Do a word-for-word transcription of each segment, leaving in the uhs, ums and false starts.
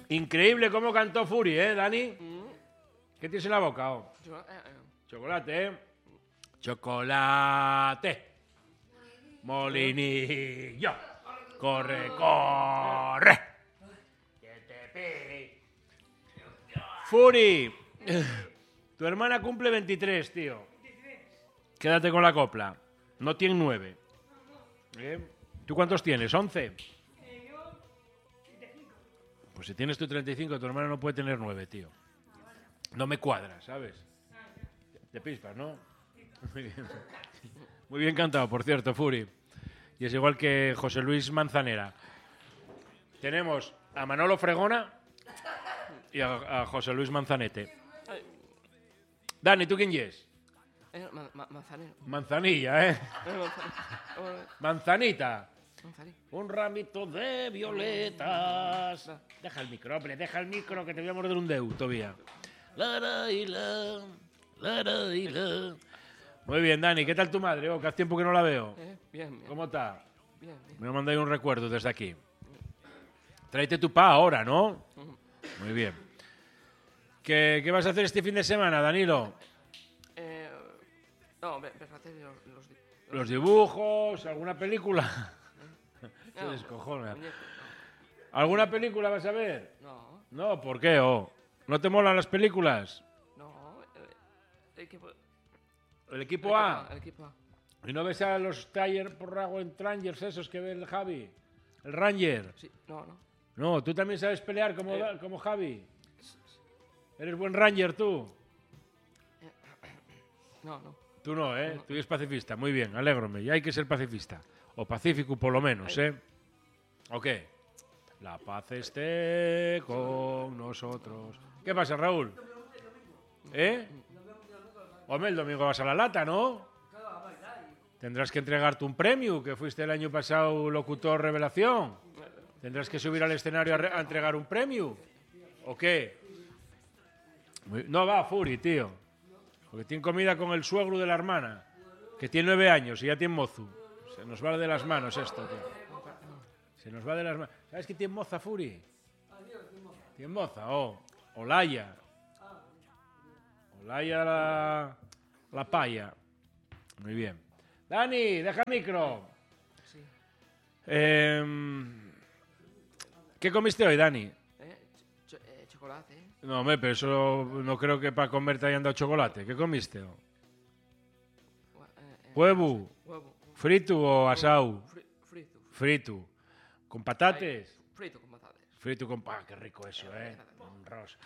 Increíble cómo cantó Fury, ¿eh, Dani? Mm. ¿Qué tienes en la boca? Oh? Yo, eh, eh. Chocolate, ¿eh? Chocolate. Molinillo. Corre, corre. Que te pegue. Fury. Tu hermana cumple veintitrés, tío. Quédate con la copla. No tiene nueve. ¿Eh? ¿Tú cuántos tienes? ¿once? Pues si tienes tú treinta y cinco, tu hermana no puede tener nueve, tío. No me cuadra, ¿sabes? Te pispas, ¿no? Muy bien. Muy bien cantado, por cierto, Fury. Y es igual que José Luis Manzanera. Tenemos a Manolo Fregona y a, a José Luis Manzanete. Dani, ¿tú quién es? Eh, ma- ma- manzanero. Manzanilla, ¿eh? Eh, manzanero. Eh, Manzanita. manzanero. Un ramito de violetas. Deja el micro, hombre, deja el micro que te voy a morder un dedo todavía. La, la, y la, la, la, y la. Muy bien, Dani, ¿qué tal tu madre? Oh, que hace tiempo que no la veo. Eh, bien, bien. ¿Cómo está? Bien, bien. Me mandáis un recuerdo desde aquí. Tráete tu pa ahora, ¿no? Muy bien. ¿Qué, qué vas a hacer este fin de semana, Danilo? Eh, no, ve- ves a hacer los, los, di- ¿Los dibujos? ¿Alguna película? Se no, descojona. muñeco, ¿Alguna película vas a ver? No, No, ¿por qué? Oh? ¿No te molan las películas? no, no. El, el equipo. ¿El equipo A? El equipo A. ¿Y no ves a los Tiger Porrago en Rangers esos que ve el Javi? ¿El Ranger? Sí, no, no. No, tú también sabes pelear como, Eh. Da- como Javi. ¿Eres buen Ranger tú? No, no. Tú no, ¿eh? Tú eres pacifista. Muy bien, alégrome. Y hay que ser pacifista. O pacífico por lo menos, ¿eh? ¿O qué? La paz esté con nosotros. ¿Qué pasa, Raúl? ¿Eh? Hombre, el domingo vas a la lata, ¿no? Tendrás que entregarte un premio, que fuiste el año pasado locutor revelación. Tendrás que subir al escenario a, re- a entregar un premio. ¿O qué? Muy- No va, Fury, tío. Porque tiene comida con el suegro de la hermana, que tiene nueve años y ya tiene mozu. Se nos va de las manos esto, tío. Se nos va de las manos. ¿Sabes qué tiene moza, Fury? Tiene moza, oh. Olaya. Olaya la, la paya. Muy bien. Dani, deja el micro. Sí. Em, ¿Qué comiste hoy, Dani? Eh, cho- eh, chocolate. Eh. No, hombre, pero eso no creo que para comer te hayan dado chocolate. ¿Qué comiste? Gua- eh, eh, ¿Huevo? Huevo. ¿Frito o asado? Fri- frito. Frito. ¿Con patates? Frito con patatas. Frito con... Ah, qué rico eso, ¿eh? Un ros.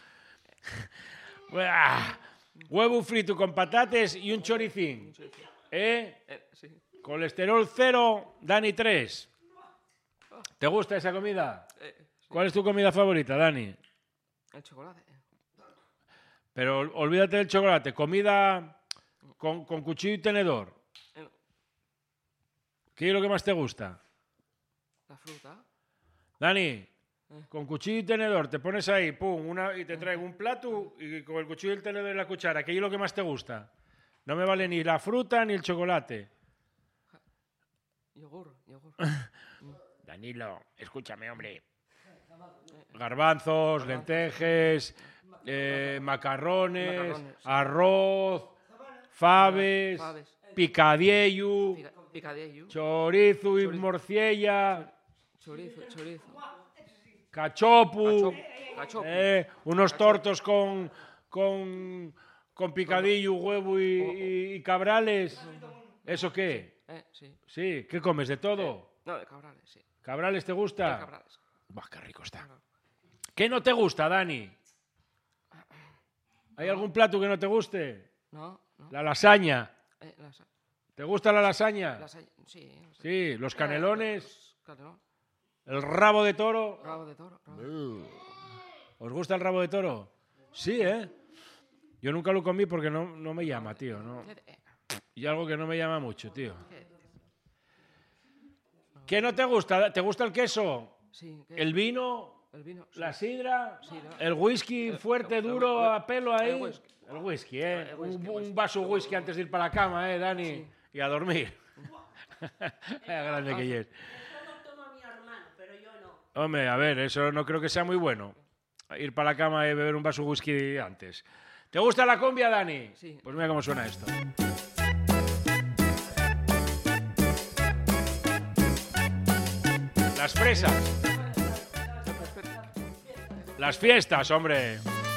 Buah. Huevo frito con patates y un choricín. Sí, sí. ¿Eh? Eh, sí. Colesterol cero, Dani tres. ¿Te gusta esa comida? Eh, sí. ¿Cuál es tu comida favorita, Dani? El chocolate. eh. Pero ol- olvídate del chocolate. Comida con, con cuchillo y tenedor. Eh, ¿Qué es lo que más te gusta? la fruta. Dani, con cuchillo y tenedor te pones ahí, pum, una, y te traigo un plato y con el cuchillo y el tenedor y la cuchara. ¿Qué es lo que más te gusta? No me vale ni la fruta ni el chocolate. Yogur. Yogur. Danilo, escúchame, hombre. Garbanzos, lentejes, eh, macarrones, Macarrones. arroz, faves, Faves. picadillo, Pica- Picadillo. chorizo y Chorizo. morcilla, Chorizo. Chorizo. cachopu, Cachopo. Cachopo. eh, unos tortos con, con, con picadillo, huevo y, y- y cabrales. ¿Eso qué? Eh, sí. Sí, ¿qué comes? ¿De todo? No, de cabrales, sí. ¿Cabrales te De gusta? cabrales. Buah, qué rico está. ¿Qué no te gusta, Dani? ¿Hay algún plato que no te guste? No, no. La lasaña. Eh, las, ¿Te gusta la lasaña? las, sí. las- Sí, los Eh, canelones, los Canelón. el rabo de toro. Rabo de toro. rabo de- ¿Os gusta el rabo de toro? Sí, ¿eh? Yo nunca lo comí porque no, no me llama, tío. ¿no? Eh, Y algo que no me llama mucho, tío. ¿qué? ¿Qué no te gusta? ¿Te gusta el queso? Sí, ¿qué? ¿El vino? El vino. sí. ¿La sidra? Sidra. ¿El whisky fuerte, el- duro, el- a pelo ahí? el whisky. El whisky, ¿eh? El Un- whisky, un, whisky. vaso de whisky antes de ir para la cama, ¿eh, Dani? Sí. Y a dormir. Vaya grande que es. Eso lo toma mi hermano, pero yo no. Hombre, a ver, eso no creo que sea muy bueno. ir para la cama y beber un vaso de whisky antes. ¿Te gusta la cumbia, Dani? Sí. Pues mira cómo suena esto. Las fresas. Las fiestas, hombre.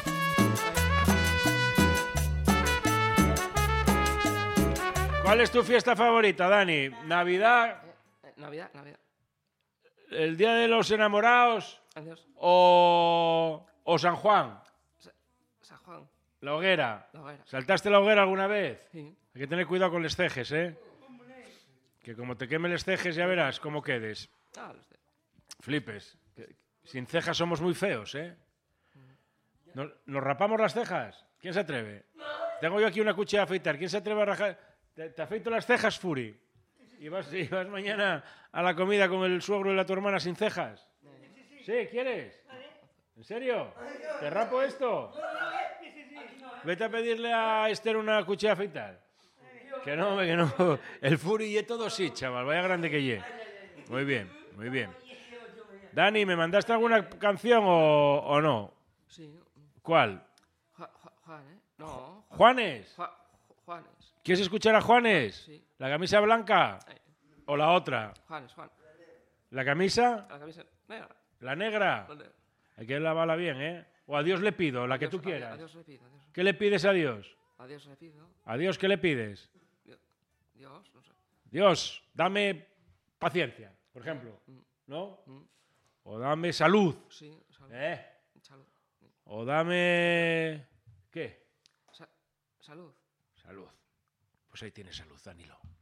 ¿Cuál es tu fiesta favorita, Dani? ¿Navidad? Eh, eh, Navidad, Navidad. ¿El Día de los Enamorados? Adiós. ¿O, o San Juan? Sa- San Juan. La hoguera. La hoguera. ¿Saltaste la hoguera alguna vez? Sí. Hay que tener cuidado con los cejes, ¿eh? Que como te quemen los cejes ya verás cómo quedes. Ah, los de... Flipes. Que sin cejas somos muy feos, ¿eh? ¿Nos, ¿Nos rapamos las cejas? ¿Quién se atreve? Tengo yo aquí una cuchilla de afeitar. ¿Quién se atreve a rajar? ¿Te, te afeito las cejas, Furi? ¿Y vas, ¿Y vas mañana a la comida con el suegro de la tu hermana sin cejas? ¿Sí? ¿Quieres? ¿En serio? ¿Te rapo esto? Vete a pedirle a Esther una cuchilla de afeitar. Que no, que no. El Furi y todo sí, chaval. Vaya grande que ye. Muy bien, muy bien. Dani, ¿me mandaste alguna canción o, o no? Sí. ¿Cuál? Ju- Ju- Juan, ¿eh? No. Ju- ¿Juanes? Ju- Ju- Juanes. ¿Quieres escuchar a Juanes? Sí. ¿La camisa blanca Ahí. o la otra? Juanes, Juan. ¿La camisa? La camisa negra. ¿La negra? ¿Dónde? Hay que lavarla bien, ¿eh? O a Dios le pido, la que Adiós, tú adi- quieras. Adiós le pido, adiós. ¿Qué le pides a Dios? Adiós le pido. ¿A Dios qué le pides? Di- Dios, no sé. Dios, dame paciencia, por ejemplo, ¿no? O dame salud, Sí, salud. ¿eh? Salud. O dame... ¿Qué? Sa- salud. Salud. Pues ahí tienes salud, Danilo.